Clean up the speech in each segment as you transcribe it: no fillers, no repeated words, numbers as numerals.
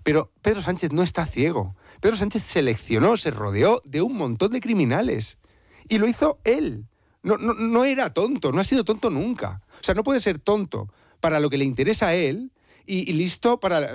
Pero Pedro Sánchez no está ciego. Pedro Sánchez se rodeó de un montón de criminales. Y lo hizo él. No era tonto, no ha sido tonto nunca. O sea, no puede ser tonto para lo que le interesa a él y listo para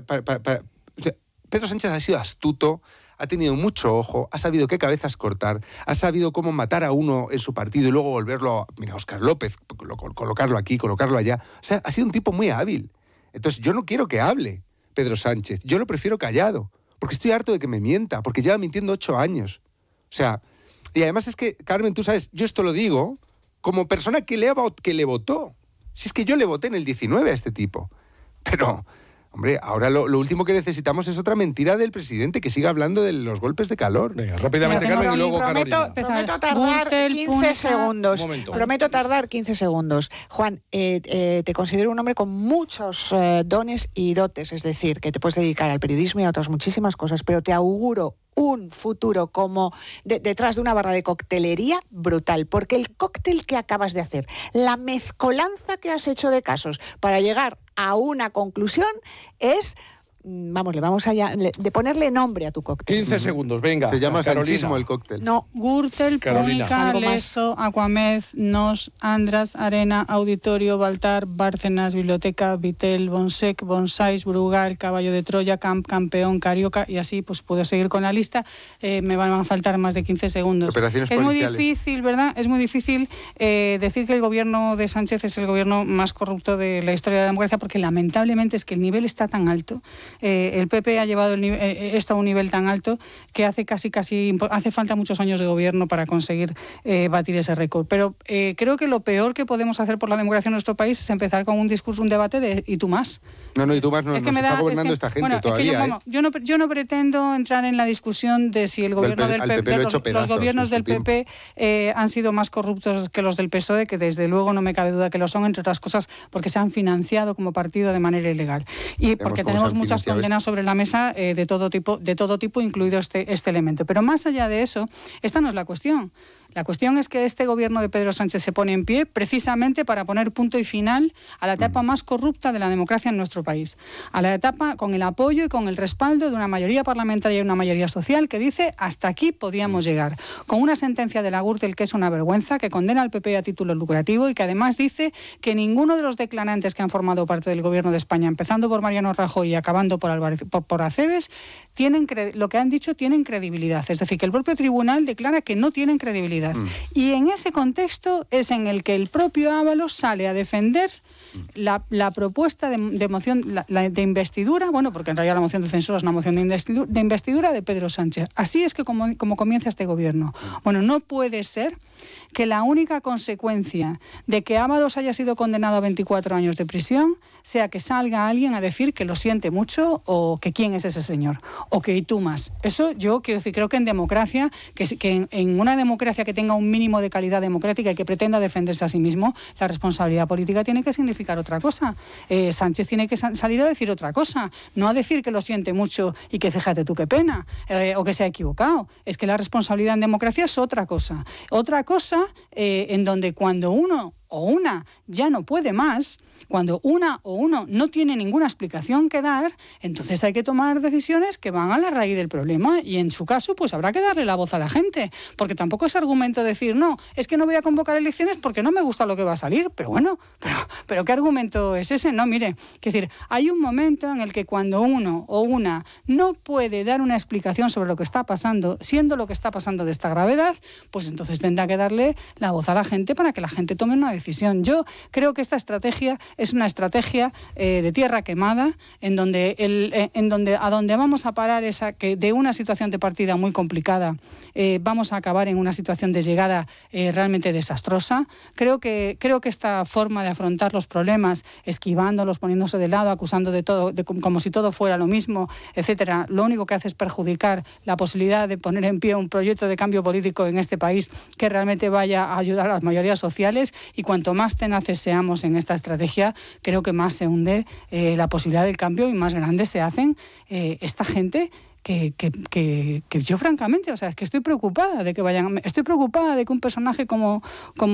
o sea, Pedro Sánchez ha sido astuto, ha tenido mucho ojo, ha sabido qué cabezas cortar, ha sabido cómo matar a uno en su partido y luego volverlo, mira, Óscar López, colocarlo aquí, colocarlo allá. O sea, ha sido un tipo muy hábil. Entonces, yo no quiero que hable Pedro Sánchez, yo lo prefiero callado, porque estoy harto de que me mienta, porque lleva mintiendo 8 años. O sea, y además es que, Carmen, tú sabes, yo esto lo digo como persona que le votó. Si es que yo le voté en el 19 a este tipo. Pero, hombre, ahora lo último que necesitamos es otra mentira del presidente, que siga hablando de los golpes de calor. Venga, rápidamente, Carmen, y luego Carolina. Prometo tardar 15 segundos. Prometo tardar 15 segundos. Juan, te considero un hombre con muchos dones y dotes, es decir, que te puedes dedicar al periodismo y a otras muchísimas cosas, pero te auguro un futuro como detrás de una barra de coctelería brutal, porque el cóctel que acabas de hacer, la mezcolanza que has hecho de casos para llegar a una conclusión es... Vamos, vamos de ponerle nombre a tu cóctel. 15 segundos, venga. Se llama Carolina. sanchismo el cóctel. No. Gürtel, Púnica, Leso, Aquamed, Nos, Andras, Arena, Auditorio, Baltar, Bárcenas, Biblioteca, Vitel, Bonsec, Bonsais, Brugal, Caballo de Troya, Campeón, Carioca, y así pues puedo seguir con la lista. Me van a faltar más de 15 segundos. Operaciones es policiales. muy difícil, ¿verdad? Es muy difícil decir que el gobierno de Sánchez es el gobierno más corrupto de la historia de la democracia, porque lamentablemente es que el nivel está tan alto. El PP ha llevado esto a un nivel tan alto que hace falta muchos años de gobierno para conseguir batir ese récord. Pero creo que lo peor que podemos hacer por la democracia en nuestro país es empezar con un discurso, un debate de ¿y tú más? No, y tú más nos está gobernando esta gente todavía. Yo no pretendo entrar en la discusión de si el gobierno del PP, los gobiernos del PP han sido más corruptos que los del PSOE, que desde luego no me cabe duda que lo son, entre otras cosas porque se han financiado como partido de manera ilegal. Y porque tenemos muchas condenas sobre la mesa de todo tipo, incluido este elemento. Pero más allá de eso, esta no es la cuestión. La cuestión es que este gobierno de Pedro Sánchez se pone en pie precisamente para poner punto y final a la etapa más corrupta de la democracia en nuestro país. A la etapa con el apoyo y con el respaldo de una mayoría parlamentaria y una mayoría social que dice hasta aquí podíamos llegar. Con una sentencia de la Gürtel que es una vergüenza, que condena al PP a título lucrativo y que además dice que ninguno de los declarantes que han formado parte del gobierno de España, empezando por Mariano Rajoy y acabando por Acebes, lo que han dicho tienen credibilidad. Es decir, que el propio tribunal declara que no tienen credibilidad. Y en ese contexto es en el que el propio Ábalos sale a defender la propuesta de moción de investidura, bueno, porque en realidad la moción de censura es una moción de investidura de Pedro Sánchez. Así es que como comienza este gobierno. Bueno, no puede ser que la única consecuencia de que Ábalos haya sido condenado a 24 años de prisión sea que salga alguien a decir que lo siente mucho o que quién es ese señor o que y tú más. Eso yo quiero decir, creo que en democracia, que en una democracia que tenga un mínimo de calidad democrática y que pretenda defenderse a sí mismo, la responsabilidad política tiene que significar otra cosa. Sánchez tiene que salir a decir otra cosa, no a decir que lo siente mucho y que fíjate tú qué pena, o que se ha equivocado. Es que la responsabilidad en democracia es otra cosa. Otra cosa en donde cuando uno o una ya no puede más, cuando una o uno no tiene ninguna explicación que dar, entonces hay que tomar decisiones que van a la raíz del problema y en su caso pues habrá que darle la voz a la gente, porque tampoco es argumento decir no, es que no voy a convocar elecciones porque no me gusta lo que va a salir, pero bueno, pero ¿qué argumento es ese? No, mire, es decir, hay un momento en el que cuando uno o una no puede dar una explicación sobre lo que está pasando, siendo lo que está pasando de esta gravedad, pues entonces tendrá que darle la voz a la gente para que la gente tome una decisión. Yo creo que esta estrategia es una estrategia de tierra quemada, en donde a donde vamos a parar es a que de una situación de partida muy complicada vamos a acabar en una situación de llegada realmente desastrosa. Creo que esta forma de afrontar los problemas, esquivándolos, poniéndose de lado, acusando de todo, como si todo fuera lo mismo, etcétera, lo único que hace es perjudicar la posibilidad de poner en pie un proyecto de cambio político en este país que realmente vaya a ayudar a las mayorías sociales, y cuanto más tenaces seamos en esta estrategia, creo que más se hunde la posibilidad del cambio y más grandes se hacen esta gente que yo francamente, o sea, es que estoy preocupada de que un personaje como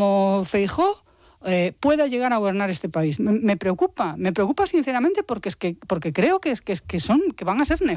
Feijóo pueda llegar a gobernar este país. Me preocupa sinceramente porque creo que van a ser nefastos.